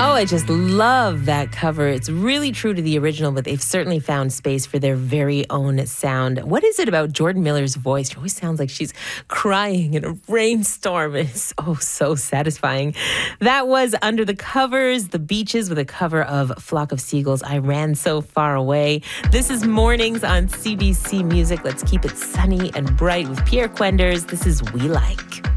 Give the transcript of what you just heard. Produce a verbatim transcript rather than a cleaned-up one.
Oh, I just love that cover. It's really true to the original, but they've certainly found space for their very own sound. What is it about Jordan Miller's voice? She always sounds like she's crying in a rainstorm. It's oh, so satisfying. That was Under the Covers, The Beaches, with a cover of Flock of Seagulls, I Ran So Far Away. This is Mornings on C B C Music. Let's keep it sunny and bright with Pierre Quenders. This is We Like.